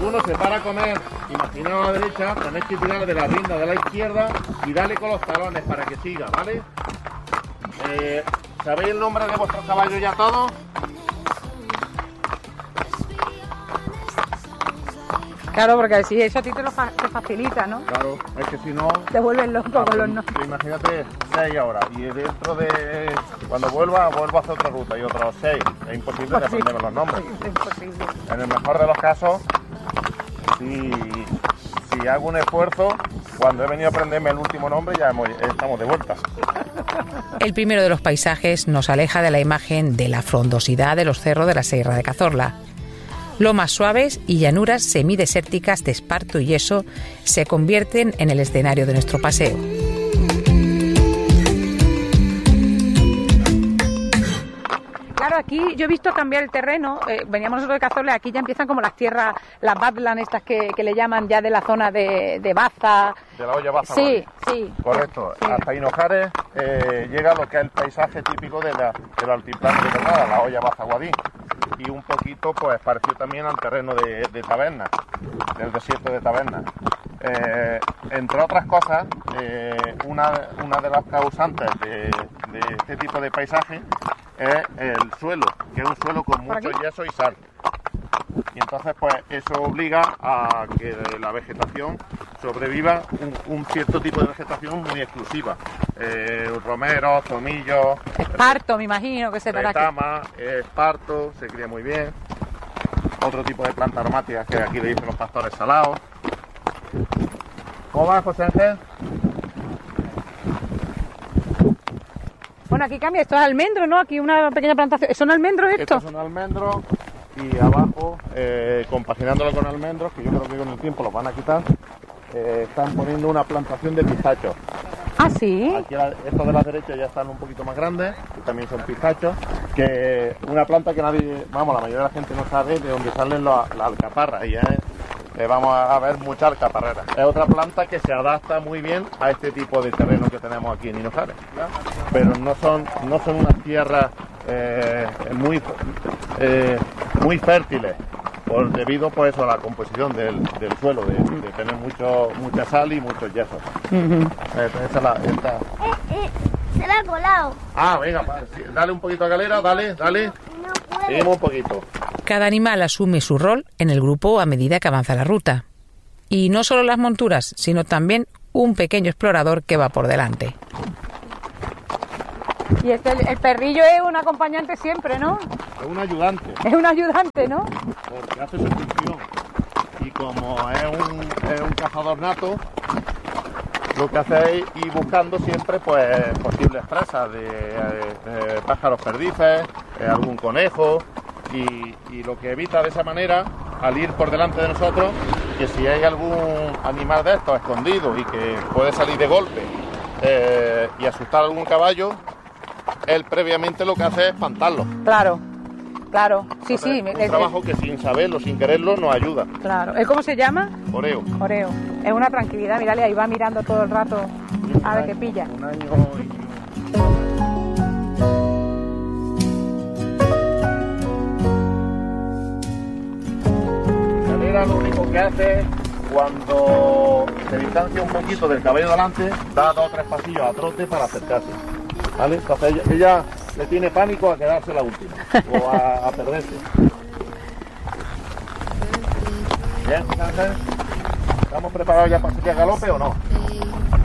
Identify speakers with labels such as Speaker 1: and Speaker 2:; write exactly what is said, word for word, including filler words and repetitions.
Speaker 1: uno se para a comer, imaginaos a la derecha, tenéis que tirar de la rienda de la izquierda y darle con los talones para que siga, ¿vale? Eh, ¿Sabéis el nombre de vuestros caballos ya todos?
Speaker 2: Claro, porque así eso a ti te lo fa te facilita, ¿no?
Speaker 1: Claro, es que si no...
Speaker 2: Te vuelves loco
Speaker 1: claro,
Speaker 2: con los nombres.
Speaker 1: Imagínate seis ahora y dentro de... Cuando vuelva, vuelvo a hacer otra ruta y otros seis. Es imposible de aprenderme los nombres.
Speaker 2: Es imposible.
Speaker 1: En el mejor de los casos, si, si hago un esfuerzo, cuando he venido a aprenderme el último nombre ya hemos, estamos de vuelta.
Speaker 3: El primero de los paisajes nos aleja de la imagen de la frondosidad de los cerros de la Sierra de Cazorla. Lomas suaves y llanuras semidesérticas de esparto y yeso se convierten en el escenario de nuestro paseo.
Speaker 2: Claro, aquí yo he visto cambiar el terreno, eh, veníamos nosotros de Cazorla, aquí ya empiezan como las tierras, las badlands estas que, que le llaman ya de la zona de, de Baza.
Speaker 1: De la olla Baza.
Speaker 2: Sí, sí.
Speaker 1: Correcto.
Speaker 2: Sí.
Speaker 1: Hasta Hinojares eh, llega lo que es el paisaje típico de la, del altiplano de Granada, la olla Baza Guadí. Y un poquito pues parecido también al terreno de, de Taberna, del desierto de Taberna. Eh, entre otras cosas, eh, una, una de las causantes de, de este tipo de paisaje es el suelo, que es un suelo con mucho yeso y sal. Y entonces pues eso obliga a que la vegetación sobreviva un, un cierto tipo de vegetación muy exclusiva. Eh, romeros, tomillos,
Speaker 2: Esparto, me imagino que se dará aquí.
Speaker 1: retama, esparto, se cría muy bien. Otro tipo de plantas aromáticas que aquí le dicen los pastores salados. ¿Cómo va, José Ángel?
Speaker 2: Bueno, aquí cambia, esto es almendro, ¿no? Aquí una pequeña plantación. ¿Son almendros estos?
Speaker 1: Estos son almendros y abajo, eh, compaginándolo con almendros, que yo creo que con el tiempo los van a quitar, eh, están poniendo una plantación de pistachos.
Speaker 2: Ah, sí.
Speaker 1: Aquí estos de la derecha ya están un poquito más grandes, que también son pistachos, que una planta que nadie, vamos, la mayoría de la gente no sabe de dónde salen las la alcaparras, y es, eh, vamos a ver muchas alcaparreras. Es otra planta que se adapta muy bien a este tipo de terreno que tenemos aquí en Hinojares, pero no son, no son unas tierras eh, muy, eh, muy fértiles, por, debido pues a la composición del, del suelo, de, de tener mucho, mucha sal y muchos yesos.
Speaker 2: Uh-huh.
Speaker 1: Esta es la, esta...
Speaker 4: Eh, eh, se la ha colado.
Speaker 1: Ah, venga, pa, sí, dale un poquito a Galera, dale, dale.
Speaker 4: No puede.
Speaker 1: Seguimos un poquito.
Speaker 3: Cada animal asume su rol en el grupo a medida que avanza la ruta. Y no solo las monturas, sino también un pequeño explorador que va por delante.
Speaker 2: Y este, el, el perrillo es un acompañante siempre, ¿no?
Speaker 1: Es un ayudante,
Speaker 2: Es un ayudante, ¿no?
Speaker 1: porque hace su función. Y como es un, es un cazador nato, lo que hace es ir buscando siempre pues posibles presas de, de, de pájaros perdices, eh, algún conejo, y, y lo que evita de esa manera, al ir por delante de nosotros, que si hay algún animal de estos escondido y que puede salir de golpe eh, y asustar a algún caballo, él previamente lo que hace es espantarlo.
Speaker 2: Claro, claro. Sí,
Speaker 1: Entonces,
Speaker 2: sí.
Speaker 1: un
Speaker 2: es-
Speaker 1: trabajo que sin saberlo, sin quererlo, nos ayuda.
Speaker 2: Claro. ¿El cómo se llama?
Speaker 1: Oreo.
Speaker 2: Oreo. Es una tranquilidad, mirale, ahí va mirando todo el rato a ver qué pilla.
Speaker 1: Un año y... Galera lo único que hace, cuando se distancia un poquito del caballo delante, da dos o tres pasillos a trote para acercarse. ¿Vale? Entonces ella, ella le tiene pánico a quedarse la última o a, a perderse. Bien, Ángel, ¿estamos preparados ya para salir a galope o no?